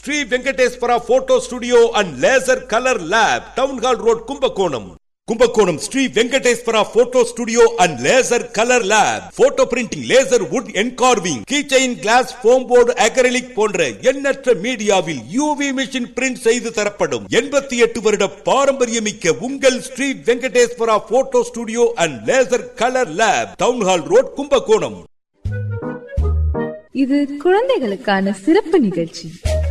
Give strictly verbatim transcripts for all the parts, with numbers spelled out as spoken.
Sri Venkateswara photo studio and laser colour lab, town hall road, Kumbakonam. Kumbakonam Sri Venkateswara photo studio and laser colour lab. Photo printing, laser would engraving, keychain, class, foam board, acrylic போன்ற எண்ணற்ற மீடியாவில் UV machine print செய்து தரப்படும். எண்பத்தி எட்டு வருட பாரம்பரியமிக்க உங்கள் Sri Venkateswara photo studio and laser colour lab, town hall road, Kumbakonam. இது குழந்தைகளுக்கான சிறப்பு நிகழ்ச்சி.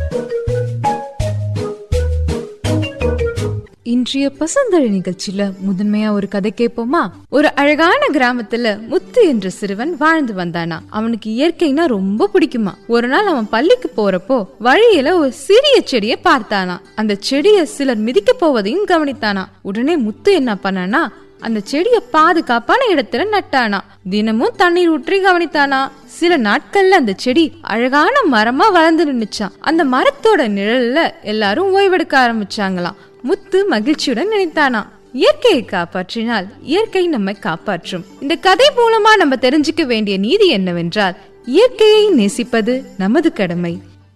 இன்றைய பசந்தழி நிகழ்ச்சியில முதன்மையா ஒரு கதை கேட்போமா? ஒரு அழகான கிராமத்துல முத்து என்ற சிறுவன் வாழ்ந்து வந்தானா. அவனுக்கு இயற்கைனா ரொம்ப பிடிக்குமா. ஒரு நாள் அவன் பள்ளிக்கு போறப்போ வழியில ஒரு சிறிய செடியை பார்த்தானா. அந்த செடியை சிலர் மிதிக்க போவதையும் கவனித்தானா. உடனே முத்து என்ன பண்ணானா, அந்த செடியை பாதுகாப்பான இடத்துல நட்டானா. தினமும் தண்ணீர் ஊற்றி கவனித்தானா. சில நாட்கள்ல அந்த செடி அழகான மரமா வளர்ந்து நின்னுச்சான். அந்த மரத்தோட நிழல்ல எல்லாரும் ஓய்வெடுக்க ஆரம்பிச்சாங்களாம். முத்து மகிழ்ச்சியுடன் நினைத்தானா, இயற்கையை காப்பாற்றினால் இயற்கை நம்மை காப்பாற்றும். இந்த கதை மூலமா நம்ம தெரிஞ்சுக்க வேண்டிய நீதி என்னவென்றால், இயற்கையை நேசிப்பது நமது கடமை.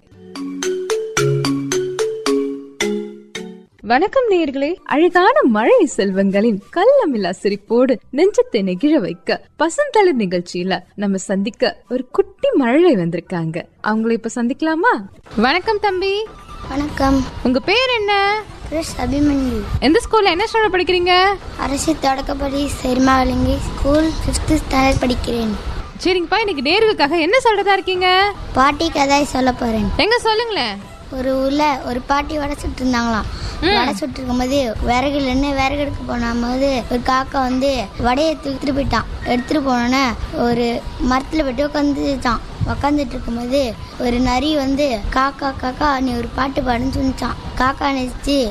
வணக்கம் நேயர்களே. அழகான மழை செல்வங்களின் கள்ளமில்லா சிரிப்போடு நெஞ்சத்தை நெகிழ வைக்க பசந்தளிர் நிகழ்ச்சியில நம்ம சந்திக்க ஒரு குட்டி மழை வந்திருக்காங்க. அவங்களை இப்ப சந்திக்கலாமா? வணக்கம் தம்பி. வணக்கம். உங்க பேர் என்ன? கிறிஸ் அபிமன்யு. எந்த ஸ்கூல்ல என்ன ஸ்டாண்டர்ட் படிக்கிறீங்க? அரசு தொடக்கப்பள்ளி செருமாலிங்கி ஸ்கூல் ஃபிஃப்த் ஸ்டாண்டர்ட் படிக்கிறேன். சரிங்கப்பா, இன்னைக்கு நேருக்காக என்ன சொல்றதா இருக்கீங்க? பாட்டி கதை சொல்ல போறேன். எங்க சொல்லுங்களேன். ஒரு ஊர்ல ஒரு பாட்டி வடை சுட்டு இருந்தாங்களாம். வடை சுட்டு இருக்கும் போது விறகுல இருந்து விறகு எடுக்க போனபோது ஒரு காக்கா வந்து வடையை எடுத்துட்டு போயிட்டான். எடுத்துட்டு போனோன்னே ஒரு மரத்துல போயிட்டு உட்காந்துச்சான். உக்காந்துட்டு இருக்கும்போது ஒரு நரி வந்து காக்கா காக்கா நீ ஒரு பாட்டு பாடுன்னு சொன்னிச்சான். காக்கா நினைச்சு